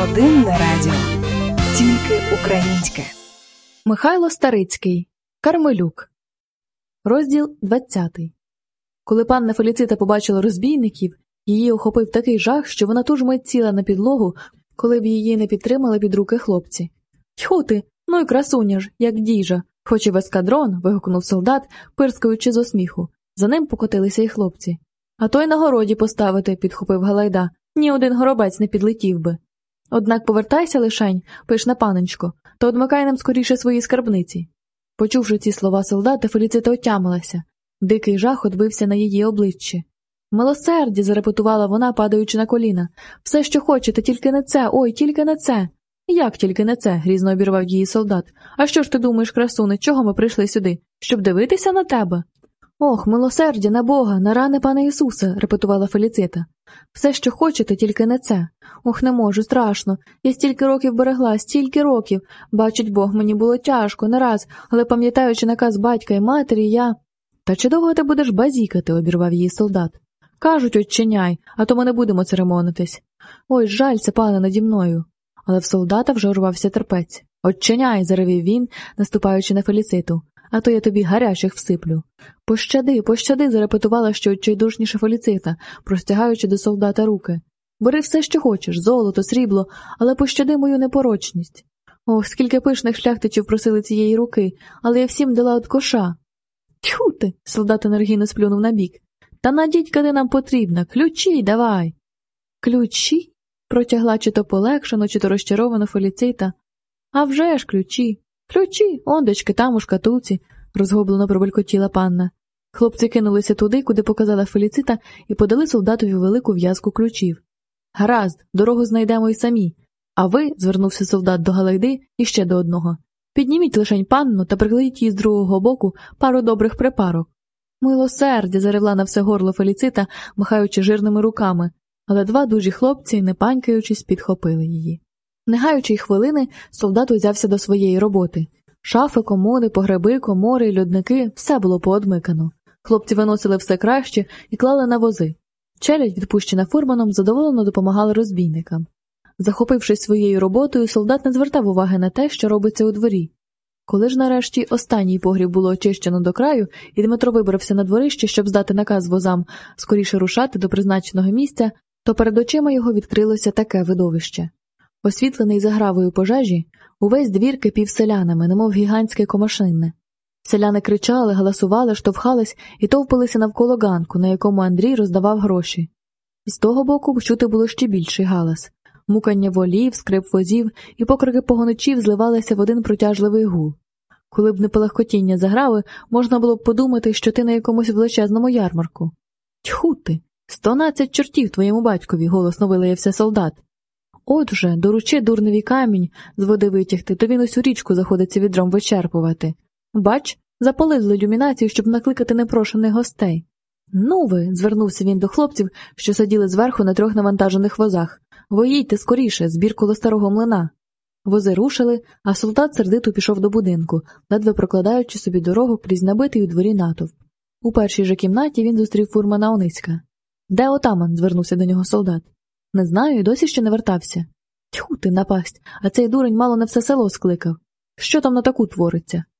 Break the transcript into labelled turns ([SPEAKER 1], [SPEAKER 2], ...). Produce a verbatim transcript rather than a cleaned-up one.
[SPEAKER 1] Родинне радіо. Тільки українське.
[SPEAKER 2] Михайло Старицький. Кармелюк. Розділ двадцятий. Коли панна Феліцита побачила розбійників, її охопив такий жах, що вона ту ж мить сіла на підлогу, коли б її не підтримали під руки хлопці. «Тьху ти, ну й красуня ж, як діжа, хоч і в ескадрон», – вигукнув солдат, пирскаючи з осміху. За ним покотилися й хлопці. «А то й на городі поставити», – підхопив Галайда. «Ні один горобець не підлетів би». «Однак повертайся лишень, пишна панночко, то одмикай нам скоріше свої скарбниці». Почувши ці слова солдата, Феліцита отямилася. Дикий жах одбився на її обличчі. «Милосердя!» – зарепетувала вона, падаючи на коліна. «Все, що хочете, тільки не це, ой, тільки не це!» «Як тільки не це?» – грізно обірвав її солдат. «А що ж ти думаєш, красуне, чого ми прийшли сюди? Щоб дивитися на тебе?» «Ох, милосердя, на Бога, на рани пана Ісуса!» – репетувала Феліцита. «Все, що хочете, тільки не це. Ох, не можу, страшно. Я стільки років берегла, стільки років. Бачить Бог, мені було тяжко, не раз, але пам'ятаючи наказ батька і матері, я...» «Та чи довго ти будеш базікати?» – обірвав її солдат. «Кажуть, очиняй, а то ми не будемо церемонитись. Ой, жалься, пане, наді мною». Але в солдата вже урвався терпець. «Очиняй!» – заревів він, наступаючи на Феліциту. «А то я тобі гарячих всиплю». «Пощади, пощади!» – зарепетувала ще відчайдушніше Феліцита, простягаючи до солдата руки. «Бери все, що хочеш, золото, срібло, але пощади мою непорочність». Ох, скільки пишних шляхтичів просили цієї руки, але я всім дала от коша. «Тьху ти!» – солдат енергійно сплюнув набік. «Та надіть, коли нам потрібно, ключі давай!» «Ключі?» – протягла чи то полегшено, чи то розчаровано Феліцита. «А вже ж ключі! Ключі! Ондочки, там у шкатулці!» – розгублено пробелькотіла панна. Хлопці кинулися туди, куди показала Феліцита, і подали солдатові велику в'язку ключів. «Гаразд, дорогу знайдемо й самі. А ви», – звернувся солдат до Галайди і ще до одного, – «підніміть лишень панну та прикладіть їй з другого боку пару добрих припарок». «Милосердя!» – заревла на все горло Феліцита, махаючи жирними руками, але два дужі хлопці, не панькаючись, підхопили її. Не гаючи й хвилини, солдат узявся до своєї роботи. Шафи, комоди, погреби, комори й льодники – все було поодмикано. Хлопці виносили все краще і клали на вози. Челядь, відпущена фурманом, задоволено допомагала розбійникам. Захопившись своєю роботою, солдат не звертав уваги на те, що робиться у дворі. Коли ж нарешті останній погріб було очищено до краю, і Дмитро вибрався на дворище, щоб здати наказ возам скоріше рушати до призначеного місця, то перед очима його відкрилося таке видовище. Освітлений загравою пожежі, увесь двір кипів селянами, немов гігантське комашинне. Селяни кричали, галасували, штовхались і товпилися навколо ганку, на якому Андрій роздавав гроші. З того боку чути було ще більший галас. Мукання волів, скрип возів і покрики погоничів зливалися в один протяжливий гул. Коли б не палахкотіння заграви, можна було б подумати, що ти на якомусь величезному ярмарку. «Тьху ти! Стонадцять чортів твоєму батькові!» – голосно вилаявся солдат. «От вже, доручи дурневі камінь з води витягти, то він усю річку заходиться відром вичерпувати. Бач, запалили ілюмінацію, щоб накликати непрошених гостей». «Ну ви!» – звернувся він до хлопців, що сиділи зверху на трьох навантажених возах. «Ви їдьте скоріше, збір коло старого млина». Вози рушили, а солдат сердито пішов до будинку, ледве прокладаючи собі дорогу крізь набитий у дворі натовп. У першій же кімнаті він зустрів фурмана Ониська. «Де отаман?» – звернувся до нього солдат. «Не знаю, і досі ще не вертався». «Тьху ти, напасть, а цей дурень мало не все село скликав. Що там на таку твориться?»